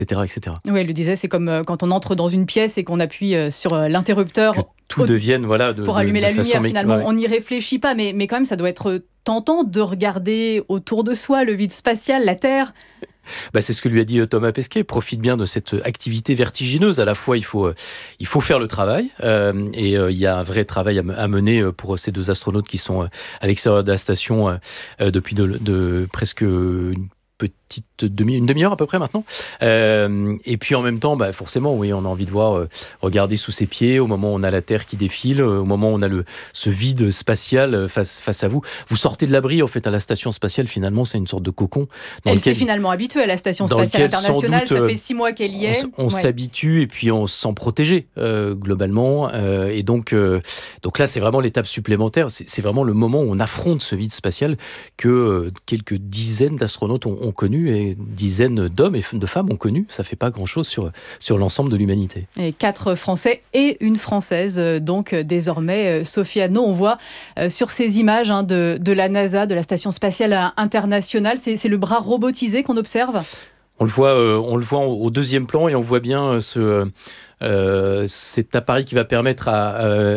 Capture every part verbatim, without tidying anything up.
et cetera, et cetera. Oui, elle le disait, c'est comme euh, quand on entre dans une pièce et qu'on appuie euh, sur euh, l'interrupteur. Que tout au... devienne, voilà, de, pour de, allumer de la façon... lumière, finalement, ouais. on n'y réfléchit pas, mais, mais quand même, ça doit être tentant de regarder autour de soi le vide spatial, la Terre. Bah, c'est ce que lui a dit Thomas Pesquet. Profite bien de cette activité vertigineuse. À la fois, il faut, euh, il faut faire le travail. Euh, et euh, il y a un vrai travail à, à mener pour ces deux astronautes qui sont à l'extérieur de la station euh, depuis de, de presque une petite demi, une demi-heure à peu près maintenant. Euh, et puis en même temps, bah, forcément, oui, on a envie de voir, euh, regarder sous ses pieds au moment où on a la Terre qui défile, euh, au moment où on a le, ce vide spatial face, face à vous. Vous sortez de l'abri, en fait, à la station spatiale, finalement, c'est une sorte de cocon. Elle lequel, s'est finalement habituée à la Station Spatiale Internationale, doute, ça fait six mois qu'elle y est. On, on ouais. s'habitue et puis on se sent protégé, euh, globalement. Euh, et donc, euh, donc là, c'est vraiment l'étape supplémentaire. C'est, c'est vraiment le moment où on affronte ce vide spatial que euh, quelques dizaines d'astronautes ont, ont connu et dizaines d'hommes et de femmes ont connu. Ça fait pas grand-chose sur, sur l'ensemble de l'humanité. Et quatre Français et une Française, donc désormais, Sophie Adno. On voit euh, sur ces images hein, de, de la NASA, de la Station Spatiale Internationale, c'est, c'est le bras robotisé qu'on observe. On le voit, euh, on le voit au deuxième plan et on voit bien ce... Euh, cet appareil qui va permettre à,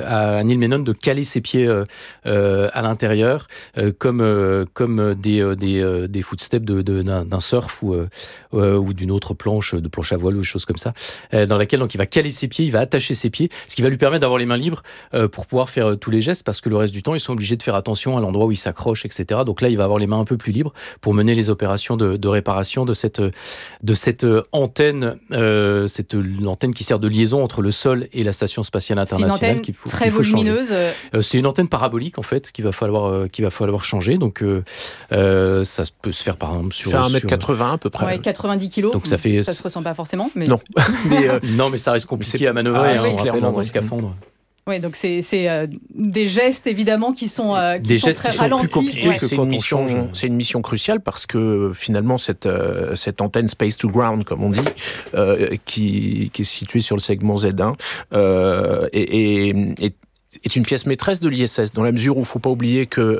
à Neil Menon de caler ses pieds euh, à l'intérieur, euh, comme, euh, comme des, des, des footsteps de, de, d'un, d'un surf ou, euh, ou d'une autre planche, de planche à voile ou des choses comme ça, euh, dans laquelle donc, il va caler ses pieds, il va attacher ses pieds, ce qui va lui permettre d'avoir les mains libres euh, pour pouvoir faire tous les gestes, parce que le reste du temps, ils sont obligés de faire attention à l'endroit où ils s'accrochent, et cetera. Donc là, il va avoir les mains un peu plus libres pour mener les opérations de, de réparation de cette, de cette antenne, euh, cette antenne qui sert de liaison entre le sol et la station spatiale internationale. C'est une antenne qu'il faut, très qu'il faut volumineuse. Euh, c'est une antenne parabolique en fait qu'il va falloir euh, qu'il va falloir changer. Donc euh, euh, ça peut se faire par exemple sur un mètre quatre-vingts à peu près. Ouais, quatre-vingt-dix kilos. Donc ça fait. Ça se ressent pas forcément. Mais... Non. mais euh, non, mais ça reste compliqué à manœuvrer. Ah, hein, oui, clairement dans le scaphandre. Oui, donc c'est, c'est euh, des gestes évidemment qui sont, euh, qui des sont gestes très qui sont ralentis. plus compliqués ouais. que c'est quand une mission, on change. C'est une mission cruciale parce que finalement cette euh, cette antenne Space to Ground comme on dit, euh, qui qui est située sur le segment Z un, euh, et, et, et est une pièce maîtresse de l'I S S, dans la mesure où il ne faut pas oublier que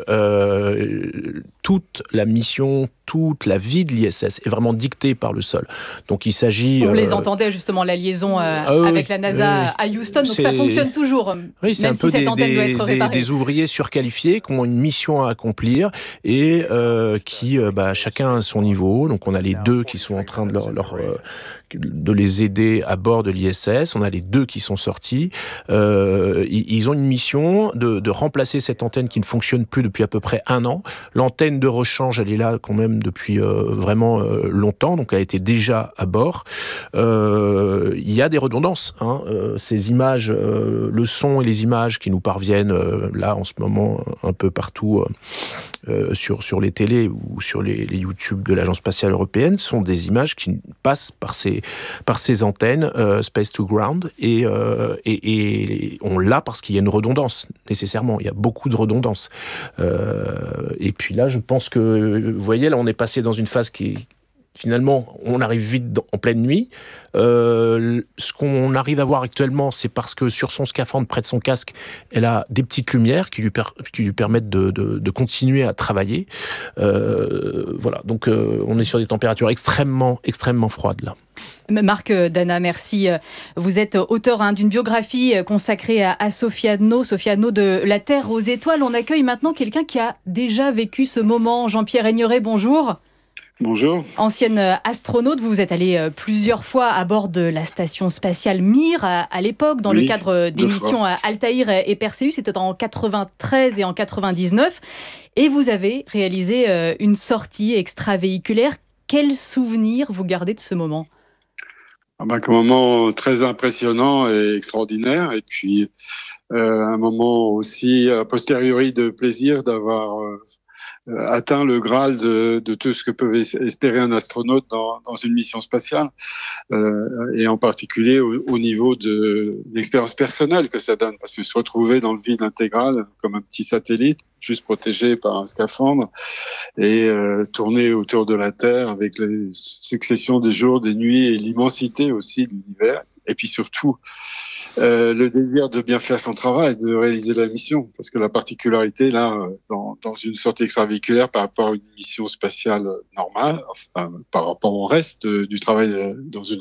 euh, toute la mission, toute la vie de l'I S S est vraiment dictée par le sol. Donc il s'agit... On euh... les euh, entendait justement, la liaison euh, ah oui, avec la NASA oui, à Houston, donc c'est... ça fonctionne toujours, oui, c'est même un si peu cette des, antenne des, doit être réparée. Des, des ouvriers surqualifiés qui ont une mission à accomplir et euh, qui, euh, bah, chacun à son niveau. Donc on a les deux qui sont en train de leur... leur euh, de les aider à bord de l'I S S. On a les deux qui sont sortis. Euh, ils ont une mission de, de remplacer cette antenne qui ne fonctionne plus depuis à peu près un an. L'antenne de rechange, elle est là quand même depuis euh, vraiment euh, longtemps, donc elle a été déjà à bord. Euh, il y a des redondances. Hein. Euh, ces images, euh, le son et les images qui nous parviennent euh, là en ce moment un peu partout euh, euh, sur, sur les télés ou sur les, les YouTube de l'Agence spatiale européenne sont des images qui passent par ces par ces antennes euh, Space to Ground et, euh, et, et on l'a parce qu'il y a une redondance nécessairement, il y a beaucoup de redondance euh, et puis là je pense que vous voyez là on est passé dans une phase qui est finalement, on arrive vite dans, en pleine nuit. Euh, ce qu'on arrive à voir actuellement, c'est parce que sur son scaphandre, près de son casque, elle a des petites lumières qui lui, per, qui lui permettent de, de, de continuer à travailler. Euh, voilà, donc euh, on est sur des températures extrêmement, extrêmement froides là. Marc Dana, merci. Vous êtes auteur hein, d'une biographie consacrée à, à Sophie Adno, Sophie Adno de La Terre aux étoiles. On accueille maintenant quelqu'un qui a déjà vécu ce moment. Jean-Pierre Aigneret, bonjour. Bonjour. Ancienne astronaute, vous êtes allé plusieurs fois à bord de la station spatiale Mir à, à l'époque, dans oui, le cadre des missions à Altaïr et Perseus. C'était en quatre-vingt-treize et en quatre-vingt-dix-neuf. Et vous avez réalisé une sortie extravéhiculaire. Quel souvenir vous gardez de ce moment ? Ah ben, un moment très impressionnant et extraordinaire. Et puis, euh, un moment aussi a posteriori de plaisir d'avoir... Euh, atteint le Graal de, de tout ce que peut espérer un astronaute dans, dans une mission spatiale, euh, et en particulier au, au niveau de l'expérience personnelle que ça donne, parce que se retrouver dans le vide intégral comme un petit satellite, juste protégé par un scaphandre, et euh, tourner autour de la Terre avec les successions des jours, des nuits et l'immensité aussi de l'univers, et puis surtout Euh, le désir de bien faire son travail, de réaliser la mission. Parce que la particularité, là, dans, dans une sortie extravéhiculaire par rapport à une mission spatiale normale, enfin, par rapport au reste de, du travail dans une